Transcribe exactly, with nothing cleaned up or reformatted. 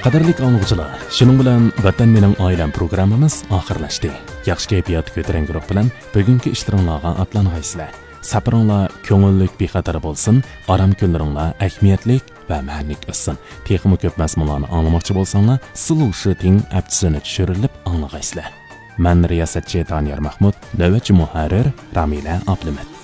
Qadrlik anlıqçılar, şunun bilan Vatan mening oilam programmamiz oxirlashdi. Yaxshi kayfiyat ko'tarangroq bilan bugungi ishtiringlarga atlangaysizlar. Safaringlar ko'ngillik bexatar bo'lsin, orom kunlaringlar ahamiyatli va ma'nik o'tsin. Texnik ko'p mazmunlarni anglamoqchi bo'lsanglar, Solution appsini tushirilib anglaysizlar. Men riyosatchi Taniyar Mahmud, navbatchi muharrir Ramila Abdumat.